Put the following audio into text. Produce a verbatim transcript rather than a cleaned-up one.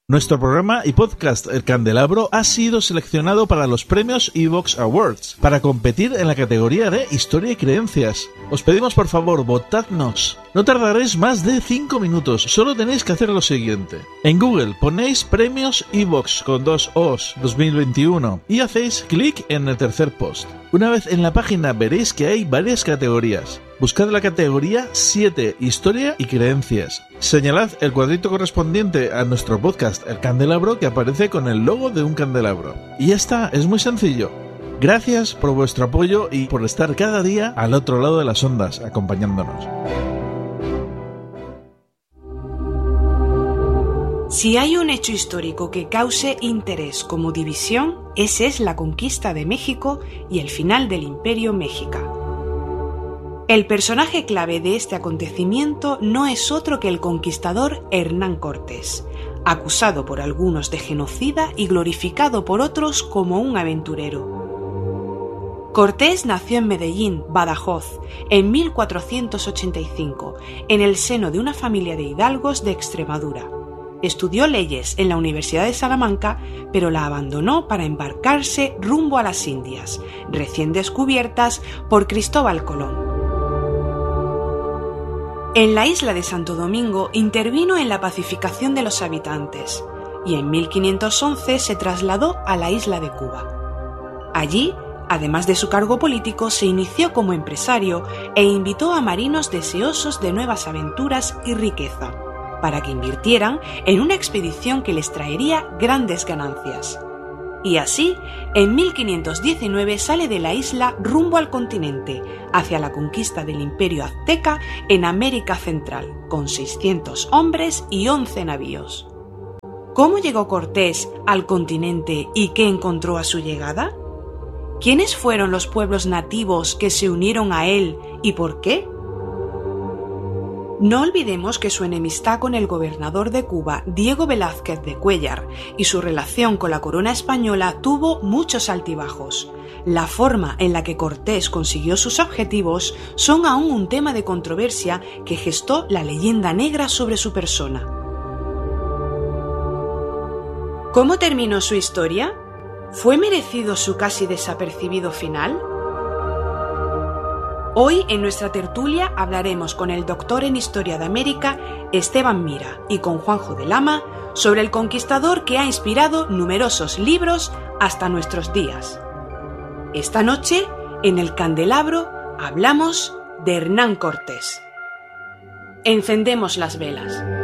Nuestro programa y podcast El Candelabro ha sido seleccionado para los premios Evox Awards para competir en la categoría de Historia y Creencias. Os pedimos por favor, votadnos. No tardaréis más de cinco minutos, solo tenéis que hacer lo siguiente. En Google ponéis Premios Evox con dos O's dos mil veintiuno y hacéis clic en el tercer post. Una vez en la página veréis que hay varias categorías. Buscad la categoría siete, Historia y Creencias. Señalad el cuadrito correspondiente a nuestro podcast El Candelabro que aparece con el logo de un candelabro. Y ya está, es muy sencillo. Gracias por vuestro apoyo y por estar cada día al otro lado de las ondas, acompañándonos. Si hay un hecho histórico que cause interés como división, ese es la conquista de México y el final del Imperio Mexica. El personaje clave de este acontecimiento no es otro que el conquistador Hernán Cortés, acusado por algunos de genocida y glorificado por otros como un aventurero. Cortés nació en Medellín, Badajoz, en mil cuatrocientos ochenta y cinco, en el seno de una familia de hidalgos de Extremadura. Estudió leyes en la Universidad de Salamanca, pero la abandonó para embarcarse rumbo a las Indias, recién descubiertas por Cristóbal Colón. En la isla de Santo Domingo intervino en la pacificación de los habitantes y en mil quinientos once se trasladó a la isla de Cuba. Allí, además de su cargo político, se inició como empresario e invitó a marinos deseosos de nuevas aventuras y riqueza, para que invirtieran en una expedición que les traería grandes ganancias. Y así, en mil quinientos diecinueve sale de la isla rumbo al continente, hacia la conquista del Imperio Azteca en América Central, con seiscientos hombres y once navíos. ¿Cómo llegó Cortés al continente y qué encontró a su llegada? ¿Quiénes fueron los pueblos nativos que se unieron a él y por qué? No olvidemos que su enemistad con el gobernador de Cuba, Diego Velázquez de Cuéllar, y su relación con la corona española tuvo muchos altibajos. La forma en la que Cortés consiguió sus objetivos son aún un tema de controversia que gestó la leyenda negra sobre su persona. ¿Cómo terminó su historia? ¿Fue merecido su casi desapercibido final? Hoy en nuestra tertulia hablaremos con el doctor en Historia de América Esteban Mira y con Juanjo de Lama sobre el conquistador que ha inspirado numerosos libros hasta nuestros días. Esta noche, en El Candelabro, hablamos de Hernán Cortés. Encendemos las velas.